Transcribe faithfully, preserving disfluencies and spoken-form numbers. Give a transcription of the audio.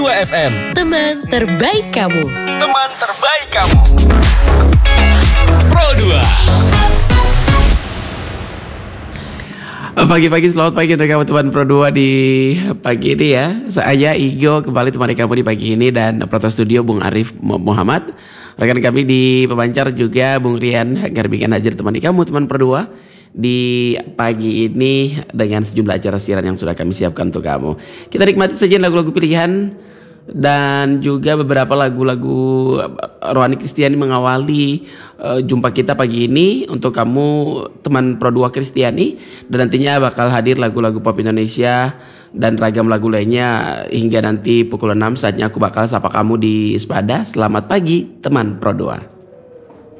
dua F M. Teman terbaik kamu. Teman terbaik kamu. Pro dua. Pagi-pagi, selamat pagi untuk kamu teman Pro dua di pagi ini ya. Saya Igo kembali temani kamu di pagi ini, dan Proto Studio Bung Arif Muhammad. Rekan kami di pemancar juga Bung Rian Garbikan hadir temani kamu teman Pro dua di pagi ini dengan sejumlah acara siaran yang sudah kami siapkan untuk kamu. Kita nikmati saja lagu-lagu pilihan dan juga beberapa lagu-lagu rohani Kristiani mengawali uh, jumpa kita pagi ini untuk kamu teman Pro dua Kristiani, dan nantinya bakal hadir lagu-lagu pop Indonesia dan ragam lagu lainnya hingga nanti pukul enam saatnya aku bakal sapa kamu di Sepada. Selamat pagi teman Pro dua.